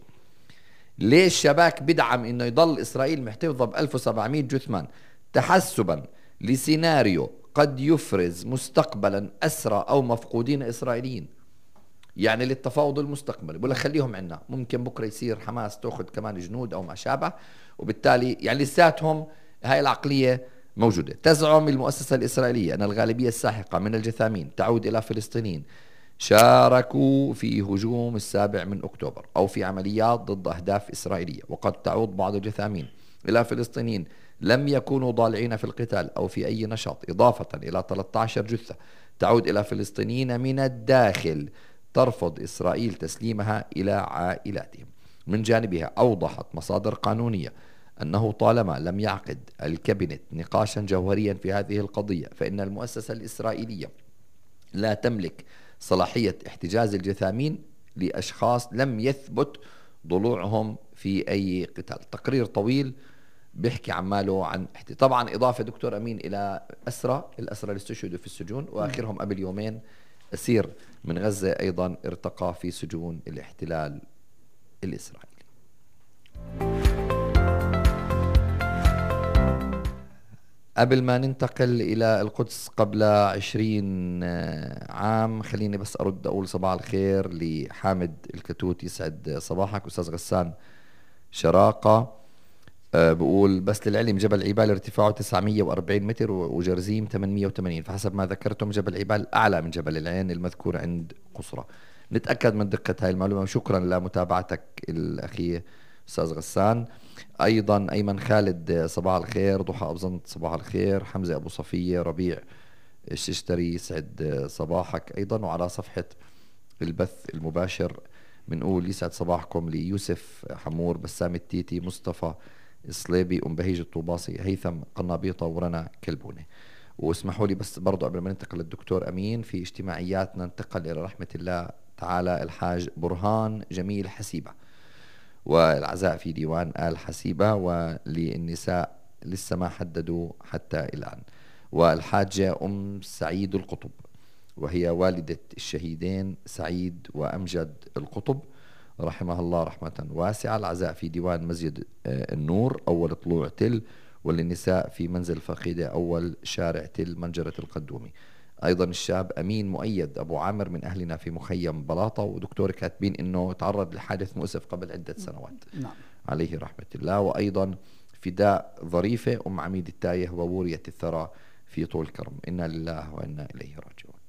ليش شباك بدعم إنه يضل إسرائيل محتفظة ب ألف وسبعمئة جثمان؟ تحسبا لسيناريو قد يفرز مستقبلا أسرى أو مفقودين إسرائيليين، يعني للتفاوض المستقبلي. بقول لك خليهم عنا، ممكن بكره يصير حماس تاخذ كمان جنود او ما شابه، وبالتالي يعني لساتهم هاي العقليه موجوده. تزعم المؤسسه الاسرائيليه ان الغالبيه الساحقه من الجثامين تعود الى فلسطينيين شاركوا في هجوم السابع من اكتوبر او في عمليات ضد اهداف اسرائيليه، وقد تعود بعض الجثامين الى فلسطينيين لم يكونوا ضالعين في القتال او في اي نشاط، اضافه الى ثلاثة عشر جثه تعود الى فلسطينيين من الداخل ترفض إسرائيل تسليمها إلى عائلاتهم. من جانبها أوضحت مصادر قانونية أنه طالما لم يعقد الكابينت نقاشا جوهريا في هذه القضية فإن المؤسسة الإسرائيلية لا تملك صلاحية احتجاز الجثامين لأشخاص لم يثبت ضلوعهم في أي قتال. تقرير طويل بيحكي عماله عن طبعا إضافة دكتور أمين إلى أسرى الأسرى اللي استشهدوا في السجون، وآخرهم قبل يومين أسير من غزة أيضا ارتقى في سجون الاحتلال الإسرائيلي. قبل ما ننتقل إلى القدس قبل عشرين عام، خليني بس أرد أقول صباح الخير لحامد الكتوت، يسعد صباحك. أستاذ غسان شراقة أه بقول بس للعلم جبل عبال ارتفاعه تسعمئة وأربعين متر وجرزيم ثمانمئة وثمانين، فحسب ما ذكرتم جبل عبال أعلى من جبل العين المذكور عند قصرى. نتأكد من دقة هاي المعلومة، وشكرا لمتابعتك الأخي أستاذ غسان. أيضا أيمن خالد صباح الخير، ضحى أبزنت صباح الخير، حمزة أبو صفية، ربيع الششتري يسعد صباحك أيضا. وعلى صفحة البث المباشر بنقول يسعد صباحكم ليوسف حمور، بسام التيتي، مصطفى الصليبي، أم بهيج الطوباصي، هيثم قنابيطة، ورنا كلبونة. واسمحوا لي بس برضو قبل ما ننتقل للدكتور أمين في اجتماعياتنا، ننتقل إلى رحمة الله تعالى الحاج برهان جميل حسيبة، والعزاء في ديوان آل حسيبة، وللنساء لسه ما حددوا حتى الآن. والحاجة أم سعيد القطب، وهي والدة الشهيدين سعيد وأمجد القطب رحمه الله رحمة واسعة. العزاء في ديوان مسجد النور أول طلوع تل، وللنساء في منزل الفقيدة أول شارع تل منجرة القدومي. أيضا الشاب أمين مؤيد أبو عامر من أهلنا في مخيم بلاطة، ودكتور كاتبين أنه تعرض لحادث مؤسف قبل عدة سنوات، نعم. عليه رحمة الله. وأيضا فداء ظريفة أم عميد التايه وورية الثرى في طول كرم، إنا لله وإنا إليه راجعون.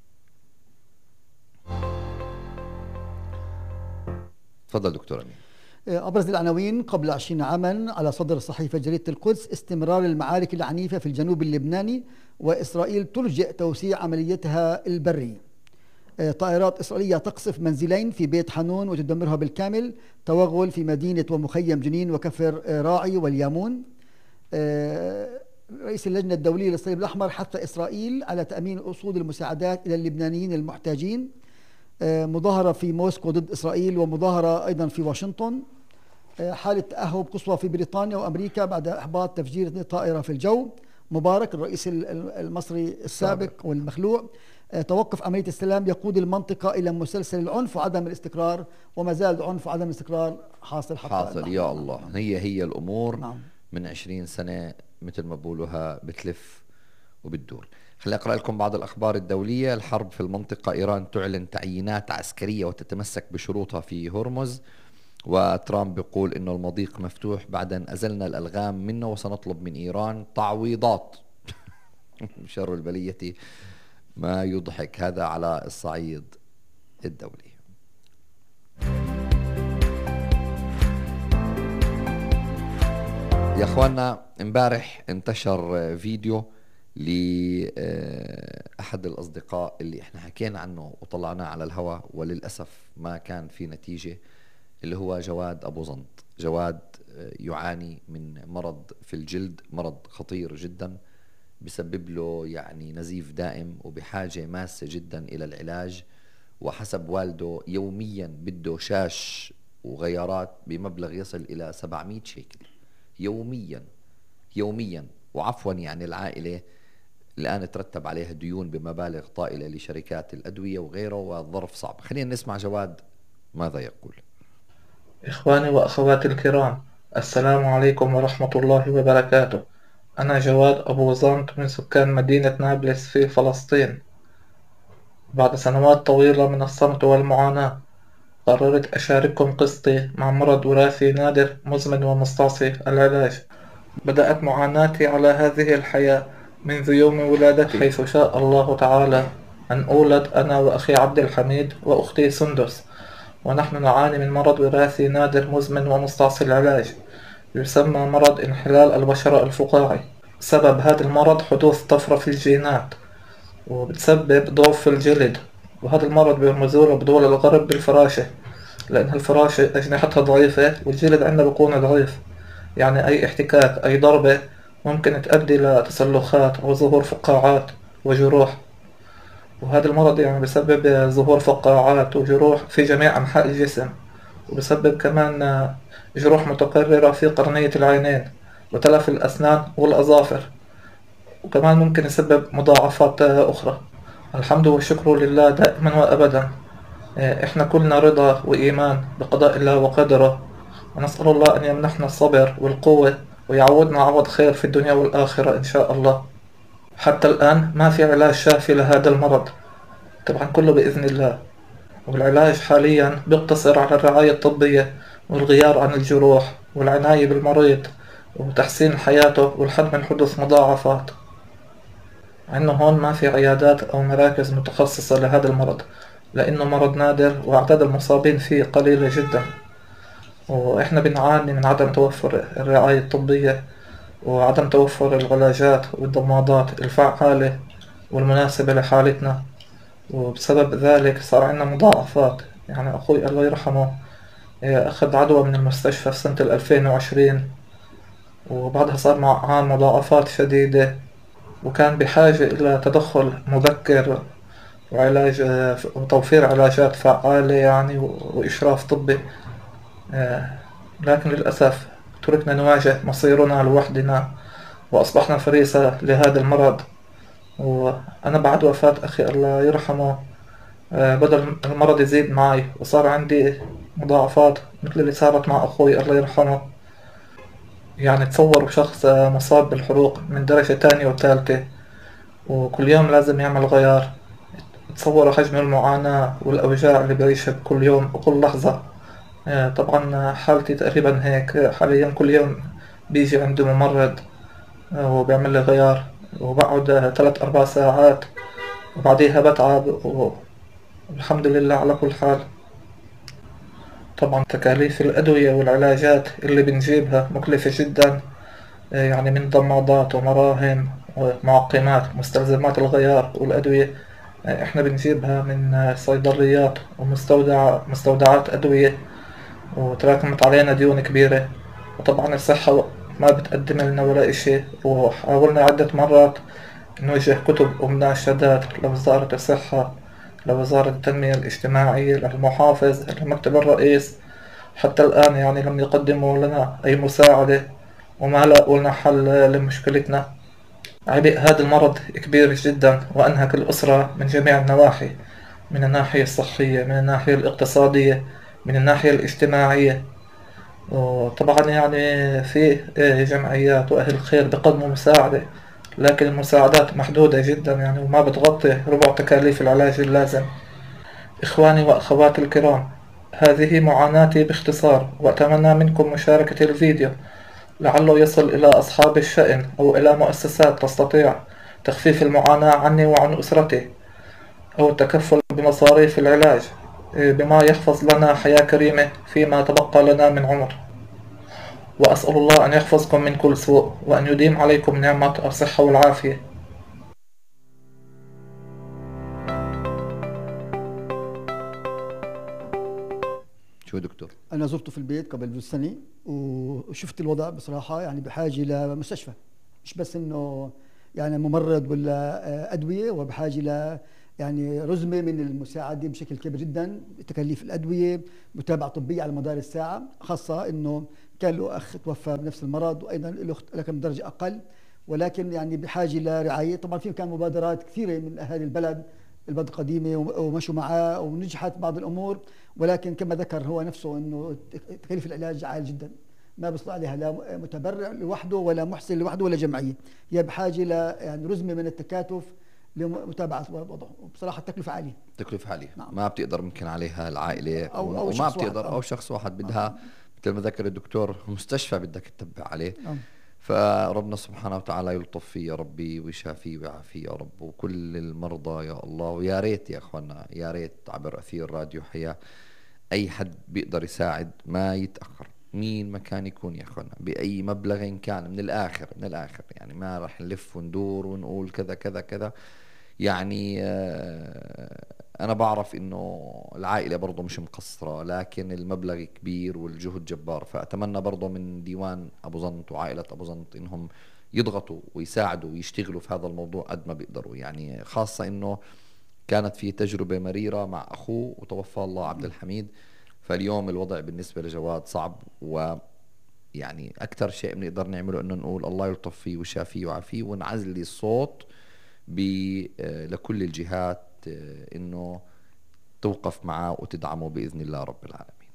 تفضل دكتور أمين. أبرز العناوين قبل عشرين عاما على صدر صحيفة جريدة القدس: استمرار المعارك العنيفة في الجنوب اللبناني، وإسرائيل تلجئ توسيع عمليتها البرية. طائرات إسرائيلية تقصف منزلين في بيت حنون وتدمرها بالكامل. توغل في مدينة ومخيم جنين وكفر راعي واليامون. رئيس اللجنة الدولية للصليب الأحمر حث إسرائيل على تأمين وصول المساعدات إلى اللبنانيين المحتاجين. مظاهرة في موسكو ضد إسرائيل ومظاهرة أيضا في واشنطن. حالة تأهب قصوى في بريطانيا وأمريكا بعد إحباط تفجير طائرة في الجو. مبارك الرئيس المصري السابق والمخلوع. توقف عملية السلام يقود المنطقة إلى مسلسل العنف وعدم الاستقرار، وما زال العنف وعدم الاستقرار حاصل حتى حاصل يا الله. هي هي الأمور. نعم. من عشرين سنة مثل ما بقولوها بتلف وبتدور. خليني أقرأ لكم بعض الأخبار الدولية. الحرب في المنطقة، إيران تعلن تعيينات عسكرية وتتمسك بشروطها في هرمز، وترامب بيقول إنه المضيق مفتوح بعد أن أزلنا الألغام منه وسنطلب من إيران تعويضات. شر البلية ما يضحك. هذا على الصعيد الدولي. يا اخواننا، امبارح انتشر فيديو لأحد الأصدقاء اللي احنا حكينا عنه وطلعناه على الهواء وللأسف ما كان في نتيجة، اللي هو جواد أبو زنط. جواد يعاني من مرض في الجلد، مرض خطير جدا بسبب له يعني نزيف دائم وبحاجة ماسة جدا إلى العلاج. وحسب والده يوميا بده شاش وغيارات بمبلغ يصل إلى سبعمئة شيكل يوميا يوميا. وعفوا يعني العائلة الآن ترتب عليها ديون بمبالغ طائلة لشركات الأدوية وغيره، والظرف صعب. خلينا نسمع جواد ماذا يقول. إخواني وأخواتي الكرام، السلام عليكم ورحمة الله وبركاته. أنا جواد أبو زنط من سكان مدينة نابلس في فلسطين. بعد سنوات طويلة من الصمت والمعاناة قررت أشارككم قصتي مع مرض وراثي نادر مزمن ومستعصي العلاج. بدأت معاناتي على هذه الحياة منذ يوم ولادتي، حيث شاء الله تعالى أن أولد أنا وأخي عبد الحميد وأختي سندس، ونحن نعاني من مرض وراثي نادر مزمن ومستعصي العلاج يسمى مرض انحلال البشرة الفقاعي. سبب هذا المرض حدوث طفرة في الجينات وبتسبب ضعف في الجلد، وهذا المرض بيرمزوا له بدول الغرب بالفراشة، لأن الفراشة أجنحتها ضعيفة والجلد عندنا بيكون ضعيف، يعني أي احتكاك أي ضربة ممكن تؤدي لتسلخات أو ظهور فقاعات وجروح. وهذا المرض يعني بسبب ظهور فقاعات وجروح في جميع أنحاء الجسم، وبسبب كمان جروح متكررة في قرنية العينين وتلف الأسنان والأظافر، وكمان ممكن يسبب مضاعفات أخرى. الحمد والشكر لله دائما وأبدا. إحنا كلنا رضا وإيمان بقضاء الله وقدره، ونسأل الله أن يمنحنا الصبر والقوة ويعوضنا عوض خير في الدنيا والآخرة إن شاء الله. حتى الآن ما في علاج شافي لهذا المرض، طبعا كله بإذن الله. والعلاج حاليا بيقتصر على الرعاية الطبية والغيار عن الجروح والعناية بالمريض وتحسين حياته والحد من حدوث مضاعفات. عندنا هون ما في عيادات أو مراكز متخصصة لهذا المرض، لأنه مرض نادر وأعداد المصابين فيه قليلة جدا، وإحنا بنعاني من عدم توفر الرعاية الطبية وعدم توفر العلاجات والضمادات الفعالة والمناسبة لحالتنا، وبسبب ذلك صار عندنا مضاعفات. يعني أخوي الله يرحمه أخذ عدوى من المستشفى في سنة ألفين وعشرين، وبعدها صار معاه مضاعفات شديدة، وكان بحاجة إلى تدخل مبكر وعلاج وتوفير علاجات فعالة يعني وإشراف طبي. لكن للأسف تركنا نواجه مصيرنا لوحدنا وأصبحنا فريسة لهذا المرض. وأنا بعد وفاة أخي الله يرحمه بدل المرض يزيد معي وصار عندي مضاعفات مثل اللي صارت مع أخوي الله يرحمه. يعني تصوروا شخص مصاب بالحروق من درجة تانية وثالثة وكل يوم لازم يعمل غيار، تصوروا حجم المعاناة والأوجاع اللي بعيشها كل يوم وكل لحظة. طبعا حالتي تقريبا هيك حاليا، كل يوم بيجي عندي ممرض وبيعمل لي غيار وبقعد ثلاث أربع ساعات وبعديها بتعب، والحمد لله على كل حال. طبعا تكاليف الأدوية والعلاجات اللي بنجيبها مكلفة جدا، يعني من ضمادات ومراهم ومعقمات مستلزمات الغيار والأدوية احنا بنجيبها من صيدليات ومستودع مستودعات أدوية، وتراكمت علينا ديون كبيرة. وطبعا الصحة ما بتقدم لنا ولا إشي، وحاولنا عدة مرات نوجه كتب ومناشدات لوزارة الصحة، لوزارة التنمية الاجتماعية، للمحافظ، لمكتب الرئيس. حتى الآن يعني لم يقدموا لنا أي مساعدة وما لقوا لنا حل لمشكلتنا. عبء هذا المرض كبير جدا وأنهك الأسرة من جميع النواحي، من الناحية الصحية، من الناحية الاقتصادية، من الناحية الاجتماعية. وطبعا يعني في جمعيات وأهل خير بقدموا مساعدة، لكن المساعدات محدودة جدا يعني وما بتغطي ربع تكاليف العلاج اللازم. إخواني وأخواتي الكرام، هذه معاناتي باختصار، وأتمنى منكم مشاركة الفيديو لعله يصل إلى أصحاب الشأن أو إلى مؤسسات تستطيع تخفيف المعاناة عني وعن أسرتي، أو التكفل بمصاريف العلاج بما يحفظ لنا حياة كريمة فيما تبقى لنا من عمر. وأسأل الله أن يحفظكم من كل سوء، وأن يديم عليكم نعمة الصحة والعافية. شو دكتور؟ أنا زرته في البيت قبل سنة وشفت الوضع بصراحة، يعني بحاجة لمستشفى، مش بس إنه يعني ممرض ولا أدوية، وبحاجة ل يعني رزمة من المساعدة بشكل كبير جدا، تكاليف الأدوية، متابعة طبية على مدار الساعة، خاصة إنه كان له أخ توفى بنفس المرض وأيضا له أخت لكن بدرجة أقل، ولكن يعني بحاجة لرعاية. طبعا في كان مبادرات كثيرة من أهالي البلد البلد القديمة ومشوا معاه ونجحت بعض الأمور، ولكن كما ذكر هو نفسه إنه تكاليف العلاج عالية جدا، ما بيصل عليها لا متبرع لوحده ولا محسن لوحده ولا جمعية، هي بحاجة ل يعني رزمة من التكاتف لمتابعة وضعه. بصراحة التكلفة عالية، تكلفة عالية. نعم. ما بتقدر ممكن عليها العائلة أو أو وما بتقدر أو, أو شخص واحد بدها آه. مثل ما ذكر الدكتور مستشفى بدك تتبع عليه. آه. فربنا سبحانه وتعالى يلطف فيه يا ربي ويشافيه ويعافيه يا رب، وكل المرضى يا الله. ويا ريت يا اخوانا، يا ريت عبر اثير راديو حياة اي حد بيقدر يساعد ما يتاخر، مين ما كان يكون يا اخوانا، باي مبلغ كان، من الاخر من الاخر يعني ما راح نلف وندور ونقول كذا كذا كذا. يعني أنا بعرف إنه العائلة برضو مش مقصرة، لكن المبلغ كبير والجهد جبار. فأتمنى برضو من ديوان أبو زنط وعائلة أبو زنط إنهم يضغطوا ويساعدوا ويشتغلوا في هذا الموضوع قد ما بيقدروا، يعني خاصة إنه كانت في تجربة مريرة مع أخوه وتوفى الله عبد الحميد. فاليوم الوضع بالنسبة لجواد صعب، و يعني أكثر شيء بنقدر نعمله إنه نقول الله يلطف فيه ويشافيه ويعافيه، ونعزل الصوت لكل الجهات إنه توقف معه وتدعمه بإذن الله رب العالمين.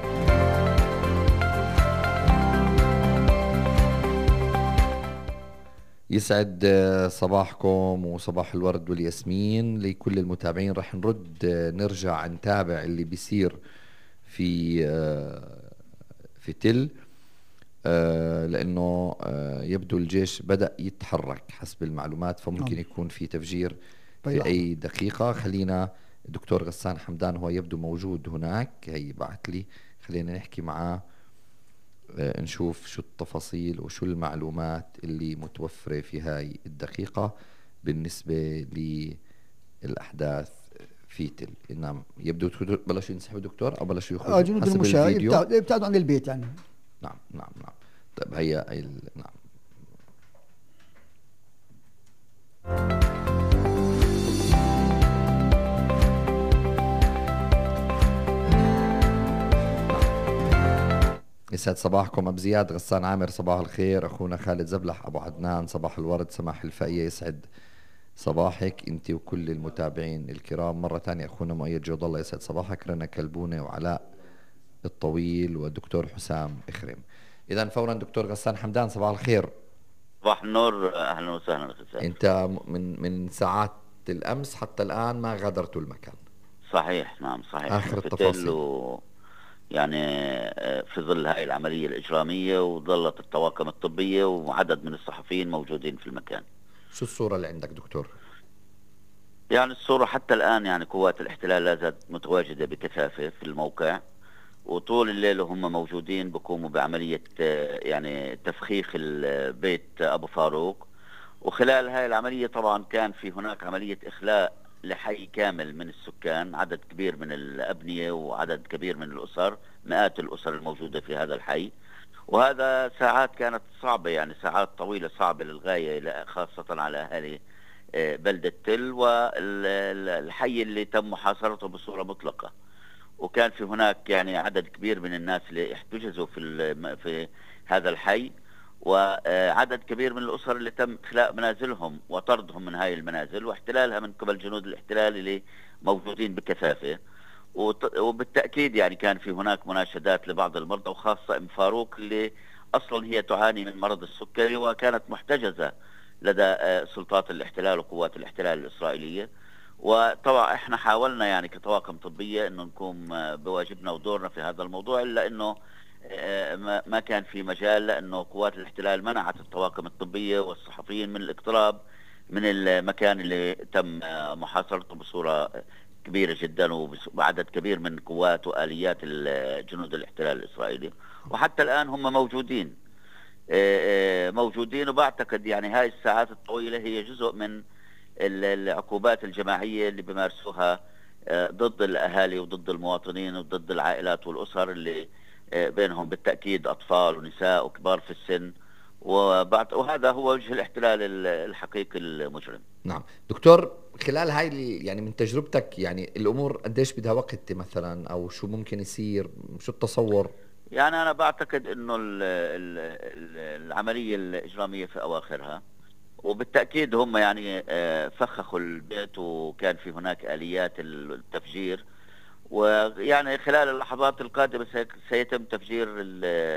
يسعد صباحكم وصباح الورد والياسمين لكل المتابعين. رح نرد نرجع نتابع اللي بيصير في في تل، لأنه يبدو الجيش بدأ يتحرك حسب المعلومات، فممكن يكون في تفجير في أي دقيقة. خلينا الدكتور غسان حمدان هو يبدو موجود هناك، هي بعت لي، خلينا نحكي معاه نشوف شو التفاصيل وشو المعلومات اللي متوفرة في هاي الدقيقة بالنسبة للأحداث في تل. نعم يبدو بلشوا ينسحبوا دكتور أو بلشوا يخرجوا؟ آه جنود المشاة يبتعدوا عن البيت يعني. نعم نعم نعم. طيب هي ال... نعم يسعد صباحكم أبو زياد. غسان عامر صباح الخير. أخونا خالد زبلح أبو عدنان صباح الورد. سماح الفقية يسعد صباحك أنت وكل المتابعين الكرام. مرة ثانية أخونا مؤيد جود الله يسعد صباحك. رنا كلبونة وعلاء الطويل ودكتور حسام إخرم. إذا فورا دكتور غسان حمدان صباح الخير. صباح النور، أهلا وسهلا. أنت من من ساعات الأمس حتى الآن ما غادرتوا المكان؟ صحيح نعم صحيح. آخر التفاصيل و... يعني في ظل هاي العملية الإجرامية وظلت الطواقم الطبية وعدد من الصحفيين موجودين في المكان. شو الصورة اللي عندك دكتور؟ يعني الصورة حتى الآن يعني قوات الاحتلال لا زالت متواجدة بكثافة في الموقع، وطول الليل هم موجودين بقوموا بعملية يعني تفخيخ البيت أبو فاروق. وخلال هاي العملية طبعا كان في هناك عملية إخلاء لحي كامل من السكان، عدد كبير من الأبنية وعدد كبير من الأسر، مئات الأسر الموجودة في هذا الحي. وهذا ساعات كانت صعبة، يعني ساعات طويلة صعبة للغاية، خاصة على أهالي بلدة تل والحي اللي تم محاصرته بصورة مطلقة. وكان في هناك يعني عدد كبير من الناس اللي احتجزوا في في هذا الحي، وعدد كبير من الأسر اللي تم إخلاء منازلهم وطردهم من هاي المنازل واحتلالها من قبل جنود الاحتلال اللي موجودين بكثافة. وبالتأكيد يعني كان في هناك مناشدات لبعض المرضى، وخاصة أم فاروق اللي أصلا هي تعاني من مرض السكري وكانت محتجزة لدى سلطات الاحتلال وقوات الاحتلال الإسرائيلية. وطبعا احنا حاولنا يعني كطواقم طبية انه نقوم بواجبنا ودورنا في هذا الموضوع، الا انه ما كان في مجال، لانه قوات الاحتلال منعت الطواقم الطبية والصحفيين من الاقتراب من المكان اللي تم محاصرته بصورة كبيرة جدا وعدد كبير من قوات وآليات جنود الاحتلال الإسرائيلي. وحتى الآن هم موجودين موجودين وبعتقد يعني هاي الساعات الطويلة هي جزء من العقوبات الجماعية اللي بمارسوها ضد الأهالي وضد المواطنين وضد العائلات والأسر اللي بينهم بالتأكيد أطفال ونساء وكبار في السن، وهذا هو وجه الاحتلال الحقيقي المجرم. نعم دكتور، خلال هاي يعني من تجربتك يعني الأمور قديش بدها وقت مثلا، أو شو ممكن يصير، شو التصور؟ يعني أنا بعتقد إنه العملية الإجرامية في أواخرها، وبالتأكيد هم يعني فخخوا البيت وكان في هناك آليات التفجير، ويعني خلال اللحظات القادمة سيتم تفجير